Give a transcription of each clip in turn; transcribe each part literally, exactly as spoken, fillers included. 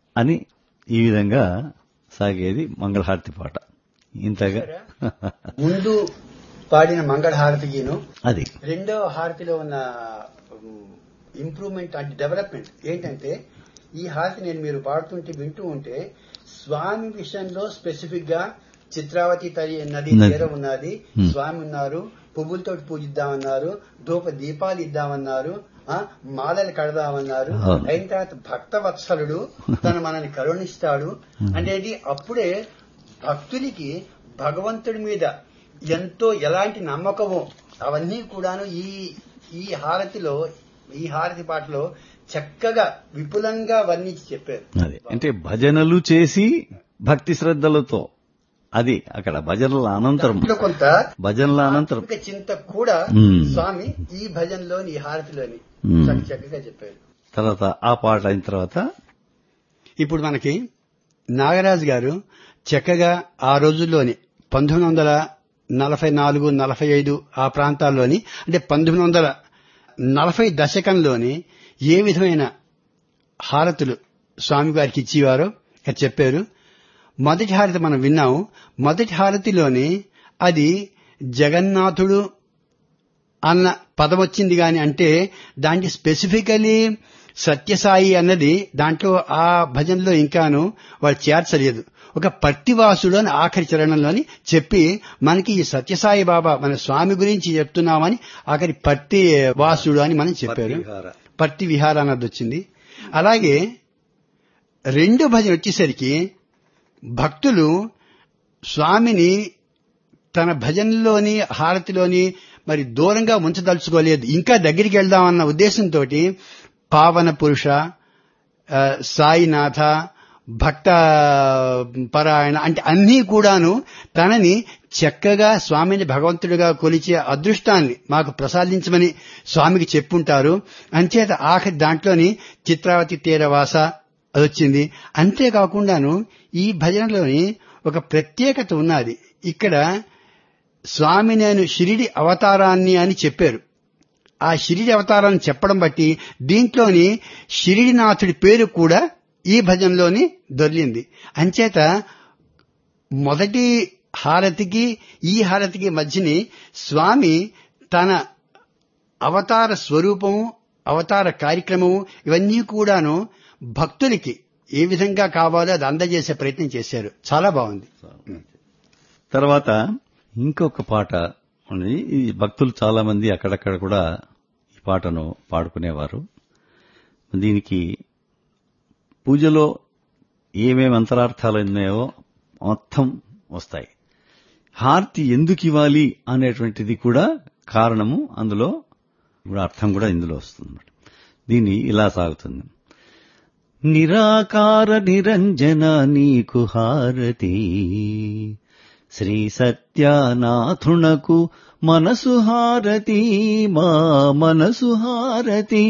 అని ఈ విధంగా సాగేది మంగళహారతి పాట. ఇంతగా ముందు పాడిన మంగళహారతికిను అది రెండో హారతిలో ఉన్న ఇంప్రూవ్మెంట్ అంటే డెవలప్మెంట్ ఏంటంటే, ఈ హారతి నేను మీరు పాడుతుంటే వింటూ ఉంటే స్వామి విషయంలో స్పెసిఫిక్ గా చిత్రావతి తల్లి నది తీరం ఉన్నది, స్వామి ఉన్నారు, పువ్వులతో పూజిద్దామన్నారు, ధూప దీపాలు ఇద్దామన్నారు, మాలలు కడదామన్నారు, అయిన తర్వాత భక్త వత్సలుడు తను మనల్ని కరుణిస్తాడు అనేది అప్పుడే భక్తులకి భగవంతుడి మీద ఎంతో ఎలాంటి నమ్మకమో అవన్నీ కూడాను ఈ ఈ హారతిలో ఈ హారతి పాటలో చక్కగా విపులంగా వర్ణించి చెప్పారు. అంటే భజనలు చేసి భక్తి శ్రద్ధలతో అది అక్కడ భజనల అనంతరం కొంత భజనల అనంతరం చింత కూడా స్వామి ఈ భజనలోని ఈ హారతిలోని చక్కగా చెప్పారు. తర్వాత ఆ పాట అయిన తర్వాత ఇప్పుడు మనకి నాగరాజు గారు చక్కగా ఆ రోజుల్లోని పంతొమ్మిది వందల నలభై నాలుగు నలభై ఐదు ఆ ప్రాంతాల్లోని అంటే పంతొమ్మిది వందల నలభై దశకంలోని ఏ విధమైన హారతులు స్వామివారికి ఇచ్చేవారో చెప్పారు. మొదటి హారతి మనం విన్నాము. మొదటి హారతిలోని అది జగన్నాథుడు అన్న పదం వచ్చింది గాని అంటే దాంట్లో స్పెసిఫికలీ సత్యసాయి అన్నది దాంట్లో ఆ భజనలో ఇంకాను వాళ్ళు చేర్చలేదు. ఒక పట్టివాసుడు అని ఆఖరి చరణంలోని చెప్పి మనకి ఈ సత్యసాయి బాబా మన స్వామి గురించి చెప్తున్నామని ఆఖరి పట్టి వాసుడు అని మనం చెప్పారు. పట్టి విహార అన్నది వచ్చింది. అలాగే రెండు భజన వచ్చేసరికి భక్తులు స్వామిని తన భజనలోని హారతిలోని మరి దూరంగా ఉంచదలుచుకోలేదు, ఇంకా దగ్గరికి వెళ్దామన్న ఉద్దేశంతో పావన పురుష, సాయినాథ, భక్త పరాయణ అంటే అన్నీ కూడాను తనని చక్కగా స్వామిని భగవంతుడిగా కొలిచే అదృష్టాన్ని మాకు ప్రసాదించమని స్వామికి చెప్పుంటారు. అంచేత ఆఖరి దాంట్లోని చిత్రావతి తీరవాస అది వచ్చింది. అంతేకాకుండాను ఈ భజనలోని ఒక ప్రత్యేకత ఉన్నది. ఇక్కడ స్వామి నేను షిరిడి అవతారాన్ని అని చెప్పారు. ఆ షిరిడి అవతారాన్ని చెప్పడం బట్టి దీంట్లోని షిరిడినాథుడి పేరు కూడా ఈ భజనలోని దొర్లింది. అంచేత మొదటి హారతికి ఈ హారతికి మధ్యని స్వామి తన అవతార స్వరూపము, అవతార కార్యక్రమము ఇవన్నీ కూడాను భక్తులకి ఏ విధంగా కావాలో అది అందజేసే ప్రయత్నం చేశారు. చాలా బాగుంది. తర్వాత ఇంకొక పాట ఉంది. ఈ భక్తులు చాలా మంది అక్కడక్కడ కూడా ఈ పాటను పాడుకునేవారు. దీనికి పూజలో ఏమేమి అంతరార్థాలు ఉన్నాయో మొత్తం వస్తాయి. హారతి ఎందుకు ఇవ్వాలి అనేటువంటిది కూడా కారణము అందులో కూడా అర్థం కూడా ఇందులో వస్తుంది. దీన్ని ఇలా సాగుతుంది. నిరాకార నిరంజన నీకు హారతి, శ్రీ సత్యనాథునకు మనసు హారతి, మా మనసు హారతి.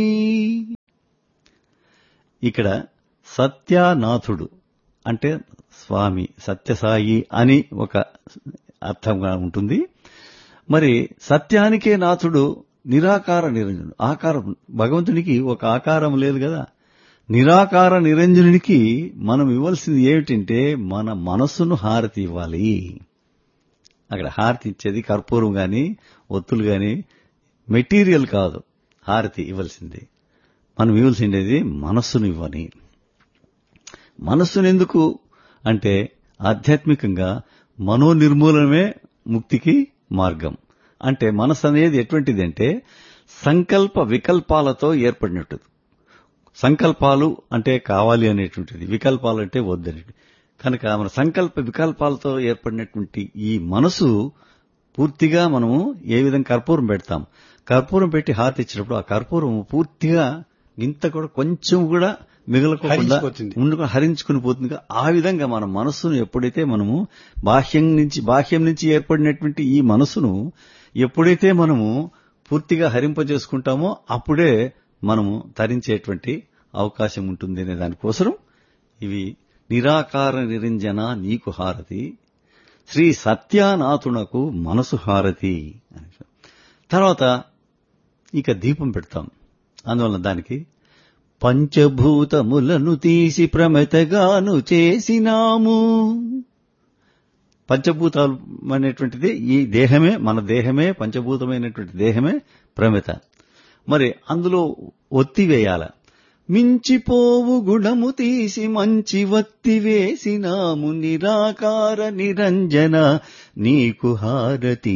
ఇక్కడ సత్యనాథుడు అంటే స్వామి సత్యసాయి అని ఒక అర్థంగా ఉంటుంది. మరి సత్యానికే నాథుడు నిరాకార నిరంజనుడు. ఆకారం భగవంతునికి ఒక ఆకారం లేదు కదా. నిరాకార నిరంజనునికి మనం ఇవ్వాల్సింది ఏమిటంటే మన మనస్సును హారతి ఇవ్వాలి. అక్కడ హారతి ఇచ్చేది కర్పూరం గాని ఒత్తులు గాని మెటీరియల్ కాదు. హారతి ఇవ్వాల్సింది మనం ఇవ్వాల్సిండేది మనస్సును ఇవ్వని. మనస్సును ఎందుకు అంటే ఆధ్యాత్మికంగా మనోనిర్మూలనమే ముక్తికి మార్గం. అంటే మనసు అనేది ఎటువంటిదంటే సంకల్ప వికల్పాలతో ఏర్పడినట్టు. సంకల్పాలు అంటే కావాలి అనేటువంటిది, వికల్పాలు అంటే వద్దనేది. కనుక మన సంకల్ప వికల్పాలతో ఏర్పడినటువంటి ఈ మనసు పూర్తిగా మనము ఏ విధంగా కర్పూరం పెడతాం, కర్పూరం పెట్టి హారతి ఇచ్చినప్పుడు ఆ కర్పూరం పూర్తిగా ఇంత కూడా కొంచెం కూడా మిగలకుండా ఉండుకొని హరించుకుని పోతుంది. ఆ విధంగా మన మనస్సును ఎప్పుడైతే మనము బాహ్యం నుంచి బాహ్యం నుంచి ఏర్పడినటువంటి ఈ మనసును ఎప్పుడైతే మనము పూర్తిగా హరింపజేసుకుంటామో అప్పుడే మనము తరించేటువంటి అవకాశం ఉంటుంది అనే దానికోసం ఇవి నిరాకార నిరంజన నీకు హారతి, శ్రీ సత్యనాథునకు మనసు హారతి. తర్వాత ఇక దీపం పెడతాం. అందువల్ల దానికి పంచభూతములను తీసి ప్రమతగాను చేసినాము. పంచభూతాలు అనేటువంటిది ఈ దేహమే, మన దేహమే పంచభూతమైనటువంటి దేహమే ప్రమిత. మరి అందులో ఒత్తి వేయాల. మించిపోవు గుణము తీసి మంచి వత్తి వేసినాము, నిరాకార నిరంజన నీకు హారతి.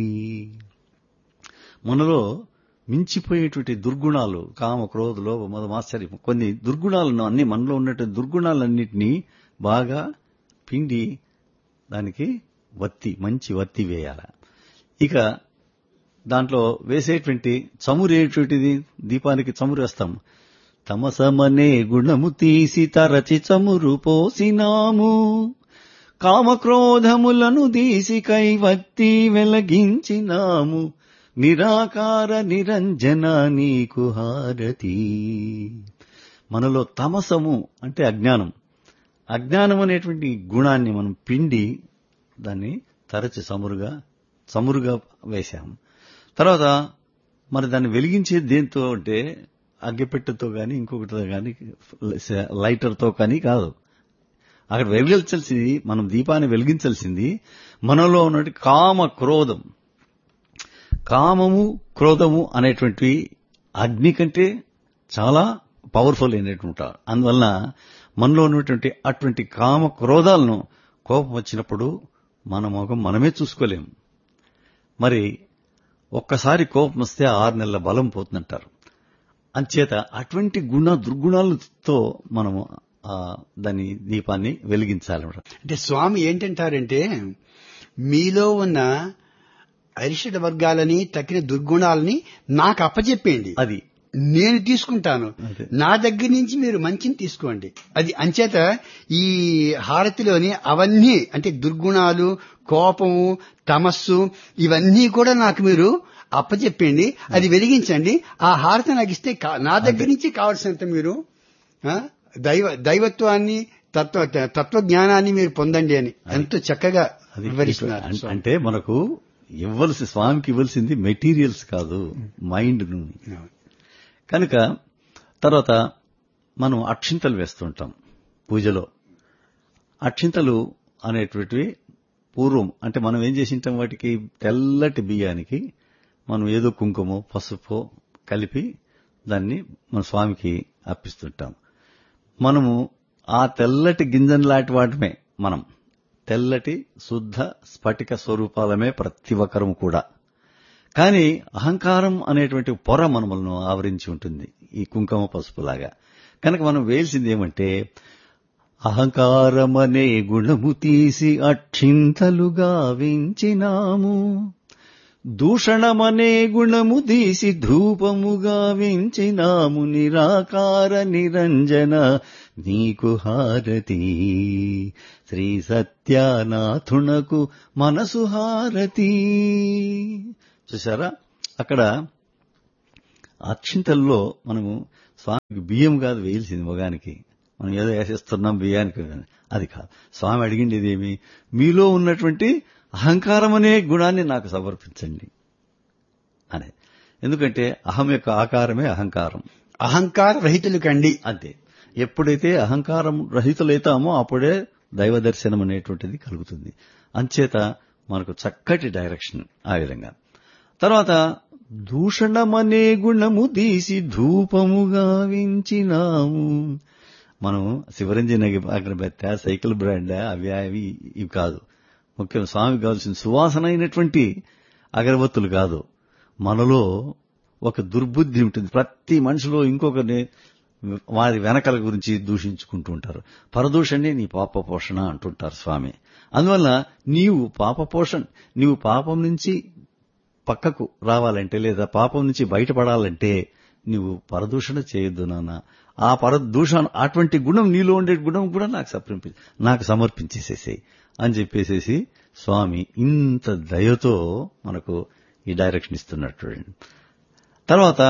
మనలో మించిపోయేటువంటి దుర్గుణాలు, కామ క్రోధ లోభ మద మాత్సర్యం, కొన్ని దుర్గుణాలను అన్ని మనలో ఉన్నటువంటి దుర్గుణాలన్నింటినీ బాగా పిండి దానికి వత్తి, మంచి వత్తి వేయాల. ఇక దాంట్లో వేసేటువంటి చమురు ఏంటిది? దీపానికి చమురు వేస్తాం. తమసమనే గుణము తీసి తరచి చమురు పోసినాము, కామక్రోధములను తీసి కైవత్తి వెలగించినాము, నిరాకార నిరంజన నీకు హారతి. మనలో తమసము అంటే అజ్ఞానం, అజ్ఞానం అనేటువంటి గుణాన్ని మనం పిండి దాన్ని తరచి చమురుగా చమురుగా వేశాం. తర్వాత మరి దాన్ని వెలిగించేది దేంతో అంటే అగ్గిపెట్టెతో కానీ ఇంకొకటితో కానీ లైటర్తో కానీ కాదు. అక్కడ వెలిగించాల్సింది, మనం దీపాన్ని వెలిగించాల్సింది మనలో ఉన్నటువంటి కామ క్రోధం. కామము క్రోధము అనేటువంటి అగ్ని కంటే చాలా పవర్ఫుల్ అయినటువంటి. అందువలన మనలో ఉన్నటువంటి అటువంటి కామ క్రోధాలను కోపం వచ్చినప్పుడు మన ముఖం మనమే చూసుకోలేము. మరి ఒక్కసారి కోపం వస్తే ఆరు నెలల బలం పోతుందంటారు. అంచేత అటువంటి గుణ దుర్గుణాలతో మనము దాని దీపాన్ని వెలిగించాలన్నమాట. అంటే స్వామి ఏంటంటారంటే, మీలో ఉన్న అరిషడ్ వర్గాలని తక్కిన దుర్గుణాలని నాకు అప్పచెప్పేయండి, అది నేను తీసుకుంటాను, నా దగ్గర నుంచి మీరు మంచిని తీసుకోండి. అది అంచేత ఈ హారతిలోని అవన్నీ అంటే దుర్గుణాలు, కోపము, తమస్సు ఇవన్నీ కూడా నాకు మీరు అప్పచెప్పండి, అది వెలిగించండి. ఆ హారతి నాకు ఇస్తే నా దగ్గర నుంచి కావాల్సినంత మీరు దైవ దైవత్వాన్ని తత్వ తత్వజ్ఞానాన్ని మీరు పొందండి అని ఎంతో చక్కగా వివరిస్తున్నారు. అంటే మనకు ఇవ్వాల్సి స్వామికి ఇవ్వాల్సింది మెటీరియల్స్ కాదు, మైండ్ ను. కనుక తర్వాత మనం అక్షింతలు వేస్తుంటాం పూజలో. అక్షింతలు అనేటువంటివి పూర్వం అంటే మనం ఏం చేసింటాం, వాటికి తెల్లటి బియ్యానికి మనం ఏదో కుంకుమో పసుపో కలిపి దాన్ని మన స్వామికి అర్పిస్తుంటాం. మనము ఆ తెల్లటి గింజన్ లాంటి వాటమే, మనం తెల్లటి శుద్ధ స్ఫటిక స్వరూపాలమే ప్రతి ఒక్కరము కూడా. కానీ అహంకారం అనేటువంటి పొర మనములను ఆవరించి ఉంటుంది ఈ కుంకుమ పసుపులాగా. కనుక మనం వేయాల్సింది ఏమంటే, అహంకారమనే గుణము తీసి అక్షింతలుగా వించినాము, దూషణమనే గుణము తీసి ధూపముగా వించినాము, నిరాకార నిరంజన నీకు హారతి, శ్రీ సత్యనాథునకు మనసు హారతి. చూసారా, అక్కడ అక్షింతల్లో మనము స్వామికి బియ్యం కాదు వేయాల్సింది మొగానికి. మనం ఏదో వేసేస్తున్నాం బియ్యానికి, అది కాదు. స్వామి అడిగింది ఇదేమి, మీలో ఉన్నటువంటి అహంకారం అనే గుణాన్ని నాకు సమర్పించండి అనే. ఎందుకంటే అహం యొక్క ఆకారమే అహంకారం. అహంకార రహితులు కండి అంతే. ఎప్పుడైతే అహంకారం రహితులైతామో అప్పుడే దైవ దర్శనం అనేటువంటిది కలుగుతుంది. అంచేత మనకు చక్కటి డైరెక్షన్ ఆ విధంగా. తర్వాత దూషణమనే గుణము తీసి ధూపముగా వించినాము. మనం శివరంజన్ అగరబత్త, సైకిల్ బ్రాండ్ అవి అవి ఇవి కాదు. ముఖ్యం స్వామికి కావాల్సిన సువాసన అయినటువంటి అగరబత్తులు కాదు. మనలో ఒక దుర్బుద్ధి ఉంటుంది. ప్రతి మనిషిలో ఇంకొకరిని వారి వెనకల గురించి దూషించుకుంటూ ఉంటారు. పరదూషణే నీ పాప పోషణ అంటుంటారు స్వామి. అందువల్ల నీవు పాప పోషణ, నీవు పాపం నుంచి పక్కకు రావాలంటే లేదా పాపం నుంచి బయటపడాలంటే నువ్వు పరదూషణ చేయొద్దు నాన్న. ఆ పరదూషణ అటువంటి గుణం నీలో ఉండే గుణం కూడా నాకు సమర్పి నాకు సమర్పించేసేసేయి అని చెప్పేసేసి స్వామి ఇంత దయతో మనకు ఈ డైరెక్షన్ ఇస్తున్నట్టు. తర్వాత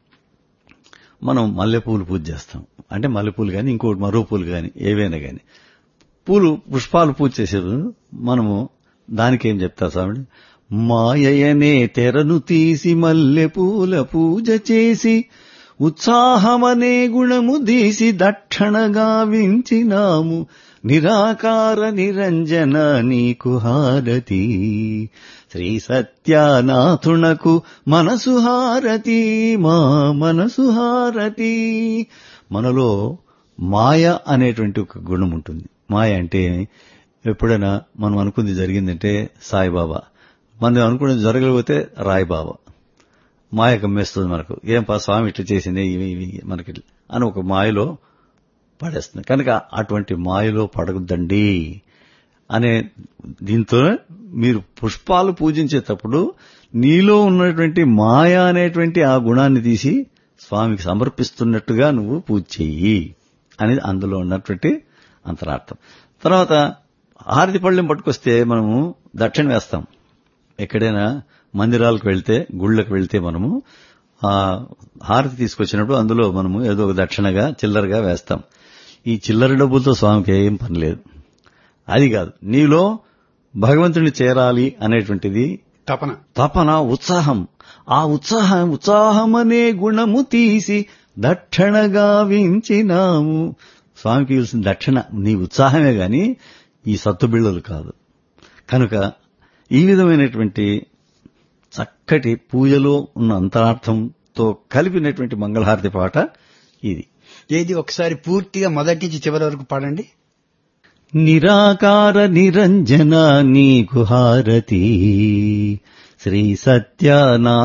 మనం మల్లెపూలు పూజ చేస్తాం. అంటే మల్లెపూలు కానీ ఇంకోటి మరో పూలు కానీ ఏవైనా కానీ పూలు పుష్పాలు పూజ చేసేది మనము దానికేం చెప్తారు స్వామి, మాయయనే తెరను తీసి మల్లెపూల పూజ చేసి ఉత్సాహమనే గుణము దీసి దక్షణగా వించినాము నిరాకార నిరంజన నీకు హారతి శ్రీ సత్యానాథునకు మనసు హారతి మా మనసు హారతి. మనలో మాయ అనేటువంటి ఒక గుణం ఉంటుంది. మాయ అంటే ఎప్పుడైనా మనం అనుకుంది జరిగిందంటే సాయిబాబా, మనం అనుకున్నది జరగకపోతే రాయిబాబా. మాయ కమ్మేస్తుంది మనకు. ఏం పా స్వామి ఇట్లా చేసిందే ఇవి ఇవి మనకి అని ఒక మాయలో పడేస్తుంది. కనుక అటువంటి మాయలో పడగద్దండి అనే దీంతో మీరు పుష్పాలు పూజించేటప్పుడు నీలో ఉన్నటువంటి మాయ అనేటువంటి ఆ గుణాన్ని తీసి స్వామికి సమర్పిస్తున్నట్టుగా నువ్వు పూజ చెయ్యి అనేది అందులో ఉన్నటువంటి అంతరార్థం. తర్వాత హారతి పళ్ళెం పట్టుకొస్తే మనము దక్షిణ వేస్తాం. ఎక్కడైనా మందిరాలకు వెళ్తే, గుళ్ళకు వెళ్తే మనము ఆ హారతి తీసుకొచ్చినప్పుడు అందులో మనము ఏదో ఒక దక్షిణగా చిల్లరగా వేస్తాం. ఈ చిల్లర డబ్బులతో స్వామికి ఏం పని లేదు. అది కాదు, నీలో భగవంతుని చేరాలి అనేటువంటిది తపన తపన ఉత్సాహం. ఆ ఉత్సాహం ఉత్సాహమనే గుణము తీసి దక్షిణగా వించినాము. స్వామికి ఇవ్వాల్సిన దక్షిణ నీ ఉత్సాహమే గాని ఈ సత్తుబిళ్ళలు కాదు. కనుక ఈ విధమైనటువంటి చక్కటి పూజలో ఉన్న అంతరార్థంతో కలిపినటువంటి మంగళహారతి పాట ఇది. ఏది ఒకసారి పూర్తిగా మొదటి నుంచి చివరి వరకు పాడండి. నిరాకార నిరంజన నీకు హారతి శ్రీ సత్యానా